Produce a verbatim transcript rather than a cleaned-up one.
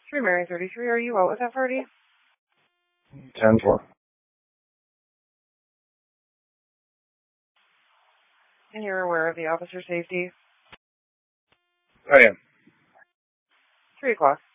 Three Mary thirty-three, are you out with that party? ten four. And you're aware of the officer safety? I am. Three o'clock.